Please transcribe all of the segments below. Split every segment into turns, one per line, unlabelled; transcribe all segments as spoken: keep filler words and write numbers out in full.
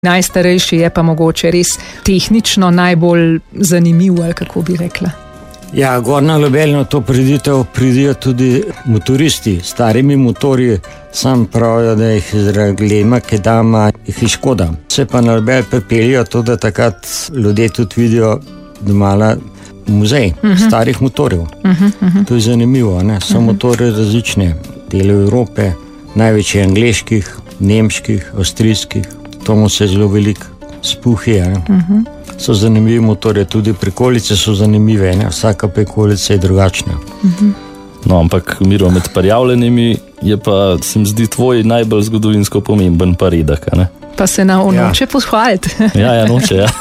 Najstarejši je pa mogoče res tehnično najbolj zanimiv, ali kako bi rekla.
Ja, gor na Ljubelno to prireditev pridijo tudi motoristi s starimi motorji, sam pravijo, da jih zaradi glema, kedama, jih je škoda. Se pa na Ljubelj pripeljejo to, da takrat ljudje tudi vidijo domala muzej uh-huh. starih motorjev. Uh-huh, uh-huh. To je zanimivo, ne? So uh-huh. motorje različne, dele Evrope, največji angleških, nemških, avstrijskih, tomu se zelo veliko spuhi, uh-huh. so zanimivi motorje, tudi prikolice so zanimive, ne? Vsaka prikolica je drugačna.
Uh-huh. No, ampak Miro, med parjavljenimi je pa, se mi zdi, tvoj najbolj zgodovinsko pomemben pa redek, ne?
Pa se na noče ja. pohvaliti.
ja, ja, noče, ja.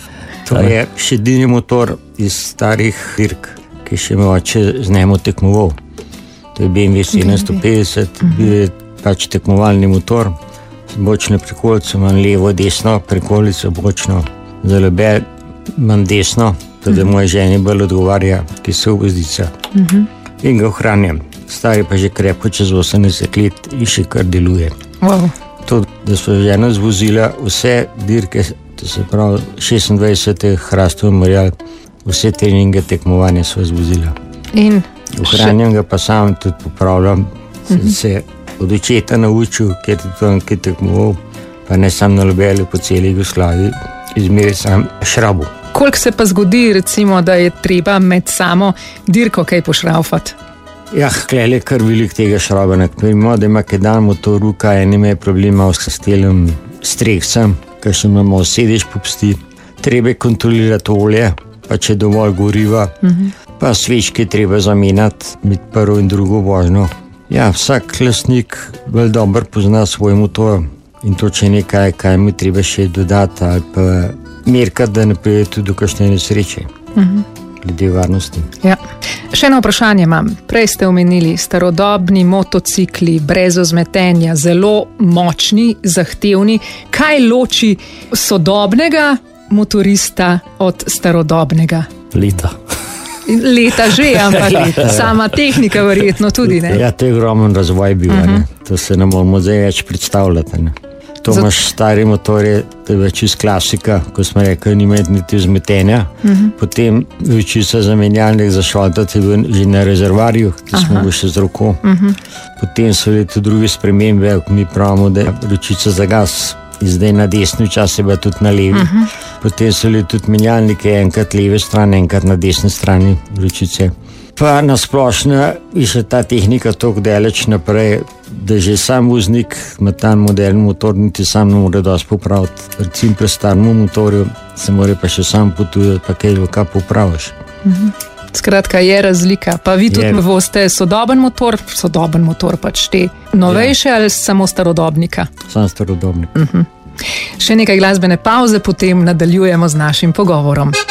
To je še edini motor iz starih dirk, ki še me oče z njemu tekmoval. To je B M W sedemsto petdeset, uh-huh. bil je pač tekmovalni motor, z bočne prikolice, imam levo, desno, prikolico bočno, za Ljubelj imam desno, tudi uh-huh. moje ženi bolj odgovarja, ki so obvezdica. Uh-huh. In ga ohranjam. Star je pa že krepko čez osemdeset let in še kar deluje.
Wow.
To, da so žena zvozila vse dirke, to se pravi šestindvajset Hrastov memorial, vse treninge, tekmovanja so zvozila.
In
ohranjam ga pa sam, tudi popravljam, sem uh-huh. se od očeta naučil, ker je to nekaj tekmoval, pa ne sam na Ljubelju, po celi Jugoslaviji, izmeri sam šrabu.
Koliko se pa zgodi, recimo, da je treba med samo dirko kaj pošraufati?
Ja, klele kar veliko tega šraba. Primo, da ima kedan motor ruka, enim je problema s stelom strekcem, ker še imamo sedež popsti. Treba kontrolirati olje, pa če dovolj goriva, uh-huh. pa svečke treba zamenjati med prvo in drugo vožnjo. Ja, vsak lastnik bolj dobro pozna svoj motor in to, če nekaj, kaj mi treba še dodati ali pa merkati, da ne pride tudi do kakšne nesreče. Uh-huh. Glede varnosti.
Ja. Še eno vprašanje imam. Prej ste omenili starodobni motocikli, brez ozmetenja, zelo močni, zahtevni. Kaj loči sodobnega motorista od starodobnega?
Leta.
Leta že, ampak leta, ja. Sama tehnika verjetno tudi, ne?
Ja, to je ogromen razvoj bil, uh-huh. ne? To se ne moramo zdaj več predstavljati, ne? To imaš stari motorje, to je več iz klasika, ko smo rekli, nima niti vzmetenja. Uh-huh. Potem ročica za menjalnik za šoltati je bil že na rezervarju, ki smo ga še z roko. Uh-huh. Potem so bile tudi druge spremembe, mi pravimo, da je ročica za gas zdaj na desni, včasih je tudi na levi. Uh-huh. Potem so bile tudi menjalnike, enkrat leve strani, enkrat na desni strani ročice. Pa na splošno je še ta tehnika toliko daleč naprej, da že sam voznik ima ta moderni motor, niti sam ne more dosti popraviti. Recimo pri staremu motorju se mora pa še sam potujati, pa kaj kaj popraviš.
Mhm. Skratka, je razlika. Pa vi tudi je. Boste sodoben motor, sodoben motor pač te novejše, ja. Ali samo starodobnika?
Sam starodobnik.
Mhm. Še nekaj glasbene pauze, potem nadaljujemo z našim pogovorom.